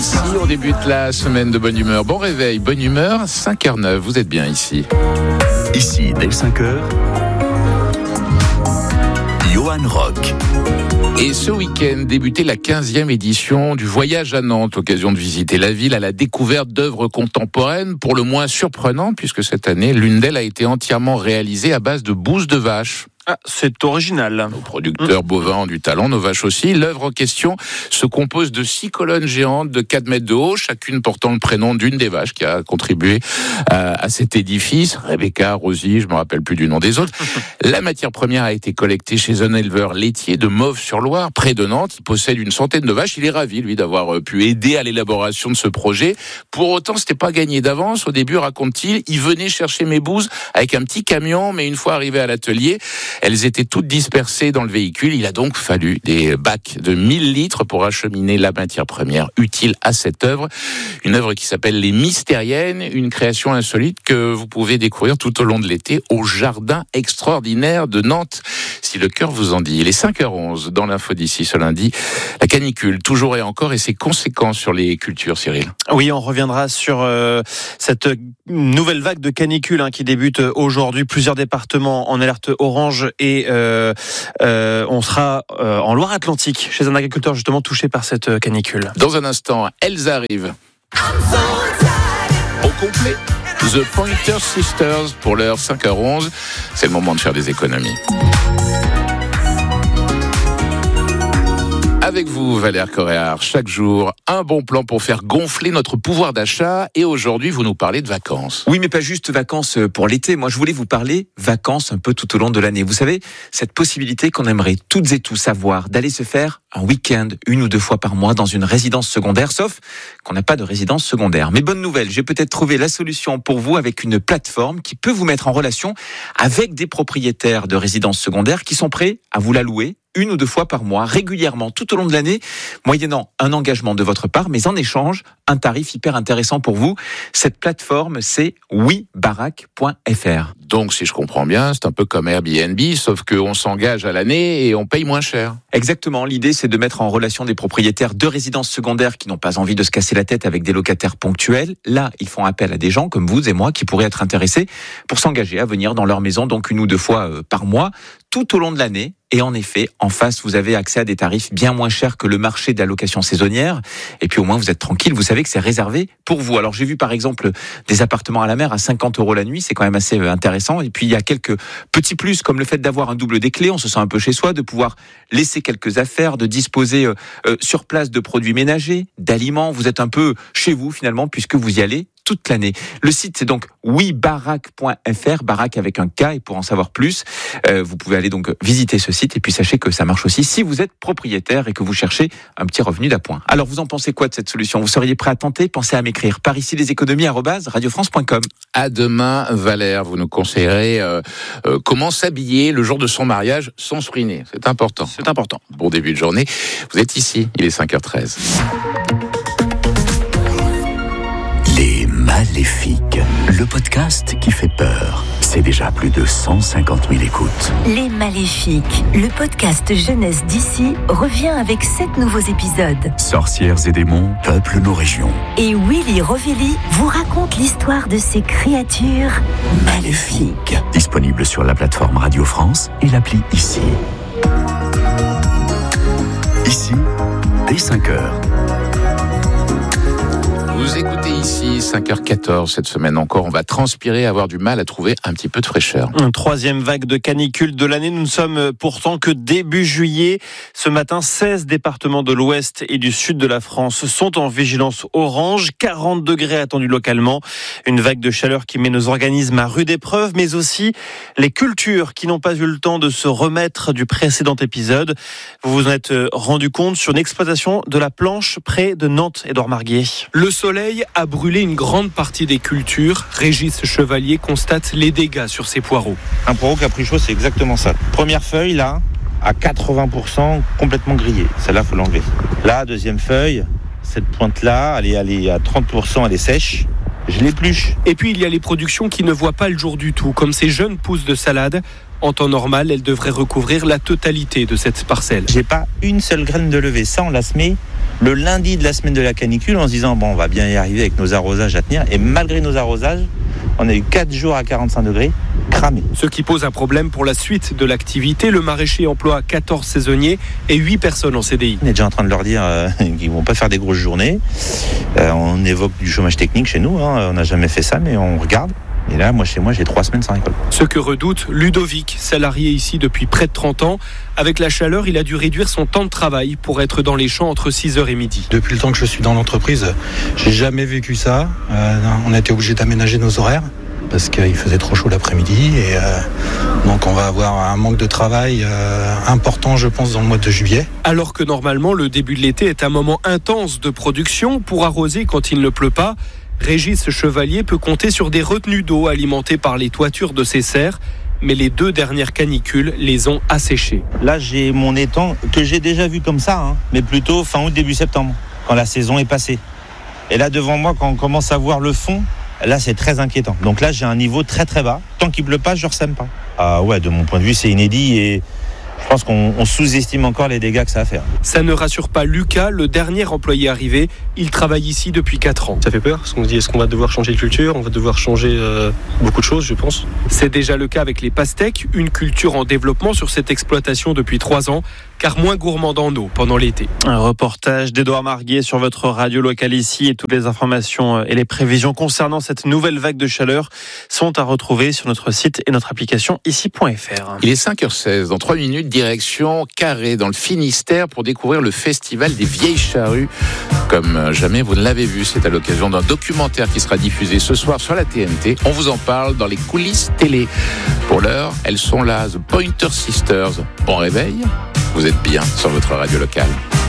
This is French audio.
Ici, on débute la semaine de bonne humeur. Bon réveil, bonne humeur, 5h09, vous êtes bien ici. Ici, dès 5h, Johan Rock. Et ce week-end débutait la 15e édition du Voyage à Nantes, occasion de visiter la ville à la découverte d'œuvres contemporaines, pour le moins surprenantes, puisque cette année, l'une d'elles a été entièrement réalisée à base de bouse de vache. Ah, c'est original. Nos producteurs bovins ont du talent, nos vaches aussi. L'œuvre en question se compose de 6 colonnes géantes de 4 mètres de haut, chacune portant le prénom d'une des vaches qui a contribué à cet édifice. Rebecca, Rosie, je me rappelle plus du nom des autres. La matière première a été collectée chez un éleveur laitier de Mauves-sur-Loire, près de Nantes. Il possède une centaine de vaches. Il est ravi, lui, d'avoir pu aider à l'élaboration de ce projet. Pour autant, c'était pas gagné d'avance. Au début, raconte-t-il, il venait chercher mes bouses avec un petit camion, mais une fois arrivé à l'atelier, elles étaient toutes dispersées dans le véhicule. Il a donc fallu des bacs de 1000 litres pour acheminer la matière première utile à cette œuvre. Une œuvre qui s'appelle Les Mystériennes, une création insolite que vous pouvez découvrir tout au long de l'été au Jardin extraordinaire de Nantes. Si le cœur vous en dit. Il est 5h11 dans l'info d'ici ce lundi. La canicule, toujours et encore, et ses conséquences sur les cultures, Cyril. Oui, on reviendra sur cette nouvelle vague de canicule qui débute aujourd'hui. Plusieurs départements en alerte orange et on sera en Loire-Atlantique chez un agriculteur justement touché par cette canicule. Dans un instant, elles arrivent. Au complet, The Pointer Sisters pour l'heure 5h11. C'est le moment de faire des économies. Avec vous, Valère Coréard, chaque jour, un bon plan pour faire gonfler notre pouvoir d'achat. Et aujourd'hui, vous nous parlez de vacances. Oui, mais pas juste vacances pour l'été. Moi, je voulais vous parler vacances un peu tout au long de l'année. Vous savez, cette possibilité qu'on aimerait toutes et tous avoir d'aller se faire un week-end, 1 ou 2 fois par mois dans une résidence secondaire, sauf qu'on n'a pas de résidence secondaire. Mais bonne nouvelle, j'ai peut-être trouvé la solution pour vous avec une plateforme qui peut vous mettre en relation avec des propriétaires de résidences secondaires qui sont prêts à vous la louer 1 ou 2 fois par mois, régulièrement, tout au long de l'année, moyennant un engagement de votre part, mais en échange, un tarif hyper intéressant pour vous. Cette plateforme, c'est WeBarack.fr. Donc, si je comprends bien, c'est un peu comme Airbnb, sauf qu'on s'engage à l'année et on paye moins cher. Exactement. L'idée, c'est de mettre en relation des propriétaires de résidences secondaires qui n'ont pas envie de se casser la tête avec des locataires ponctuels. Là, ils font appel à des gens comme vous et moi qui pourraient être intéressés pour s'engager à venir dans leur maison, donc 1 ou 2 fois par mois, tout au long de l'année. Et en effet, en face, vous avez accès à des tarifs bien moins chers que le marché de la location saisonnière. Et puis au moins, vous êtes tranquille, vous savez que c'est réservé pour vous. Alors j'ai vu par exemple des appartements à la mer à 50 € la nuit, c'est quand même assez intéressant. Et puis il y a quelques petits plus comme le fait d'avoir un double des clés, on se sent un peu chez soi, de pouvoir laisser quelques affaires, de disposer sur place de produits ménagers, d'aliments. Vous êtes un peu chez vous finalement puisque vous y allez toute l'année. Le site, c'est donc WeBarack.fr, Barack avec un K, et pour en savoir plus, vous pouvez aller donc visiter ce site, et puis sachez que ça marche aussi si vous êtes propriétaire et que vous cherchez un petit revenu d'appoint. Alors, vous en pensez quoi de cette solution ? Vous seriez prêt à tenter ? Pensez à m'écrire par ici leséconomies@radiofrance.com. À demain, Valère, vous nous conseillerez comment s'habiller le jour de son mariage sans se ruiner. C'est important. C'est important. Bon début de journée. Vous êtes ici, il est 5h13. Les Maléfiques, le podcast qui fait peur. C'est déjà plus de 150 000 écoutes. Les Maléfiques, le podcast jeunesse d'ici, revient avec 7 nouveaux épisodes. Sorcières et démons peuplent nos régions. Et Willy Rovelli vous raconte l'histoire de ces créatures maléfiques. Disponible sur la plateforme Radio France et l'appli Ici. Ici, dès 5h. Vous écoutez ici, 5h14 cette semaine encore, on va transpirer, avoir du mal à trouver un petit peu de fraîcheur. Une 3e vague de canicule de l'année, nous ne sommes pourtant que début juillet. Ce matin, 16 départements de l'ouest et du sud de la France sont en vigilance orange, 40 degrés attendus localement. Une vague de chaleur qui met nos organismes à rude épreuve, mais aussi les cultures qui n'ont pas eu le temps de se remettre du précédent épisode. Vous vous en êtes rendu compte sur une exploitation de la planche près de Nantes, Édouard Marguier. Le soleil a brûlé une grande partie des cultures. Régis Chevalier constate les dégâts sur ses poireaux. Un poireau qui a pris chaud, c'est exactement ça. Première feuille, là, à 80% complètement grillée. Celle-là, il faut l'enlever. La deuxième feuille, cette pointe-là, elle est à 30%, elle est sèche. Je l'épluche. Et puis, il y a les productions qui ne voient pas le jour du tout, comme ces jeunes pousses de salade. En temps normal, elles devraient recouvrir la totalité de cette parcelle. J'ai pas une seule graine de levée. Ça, on la semé le lundi de la semaine de la canicule en se disant bon, on va bien y arriver avec nos arrosages à tenir. Et malgré nos arrosages, on a eu 4 jours à 45 degrés, cramés. Ce qui pose un problème pour la suite de l'activité. Le maraîcher emploie 14 saisonniers et 8 personnes en CDI. On est déjà en train de leur dire qu'ils ne vont pas faire des grosses journées. On évoque du chômage technique chez nous. On n'a jamais fait ça, mais on regarde. Et là, chez moi, j'ai 3 semaines sans récolte. Ce que redoute Ludovic, salarié ici depuis près de 30 ans. Avec la chaleur, il a dû réduire son temps de travail pour être dans les champs entre 6h et midi. Depuis le temps que je suis dans l'entreprise, j'ai jamais vécu ça. On a été obligé d'aménager nos horaires parce qu'il faisait trop chaud l'après-midi. Et donc on va avoir un manque de travail important, je pense, dans le mois de juillet. Alors que normalement, le début de l'été est un moment intense de production pour arroser quand il ne pleut pas. Régis Chevalier peut compter sur des retenues d'eau alimentées par les toitures de ses serres, mais les 2 dernières canicules les ont asséchées. Là, j'ai mon étang que j'ai déjà vu comme ça, mais plutôt fin août, début septembre, quand la saison est passée. Et là, devant moi, quand on commence à voir le fond, là, c'est très inquiétant. Donc là, j'ai un niveau très très bas. Tant qu'il ne pleut pas, je ne ressème pas. Ah ouais, de mon point de vue, c'est inédit et je pense qu'on sous-estime encore les dégâts que ça va faire. Ça ne rassure pas Lucas, le dernier employé arrivé. Il travaille ici depuis 4 ans. Ça fait peur, parce qu'on se dit est-ce qu'on va devoir changer de culture, on va devoir changer beaucoup de choses, je pense. C'est déjà le cas avec les pastèques, une culture en développement sur cette exploitation depuis 3 ans, car moins gourmande en eau pendant l'été. Un reportage d'Édouard Marguet sur votre radio locale ici, et toutes les informations et les prévisions concernant cette nouvelle vague de chaleur sont à retrouver sur notre site et notre application ici.fr. Il est 5h16, dans 3 minutes, direction Carré dans le Finistère pour découvrir le festival des vieilles charrues. Comme jamais vous ne l'avez vu, c'est à l'occasion d'un documentaire qui sera diffusé ce soir sur la TNT. On vous en parle dans les coulisses télé. Pour l'heure, elles sont là, The Pointer Sisters. Bon réveil, vous êtes bien sur votre radio locale.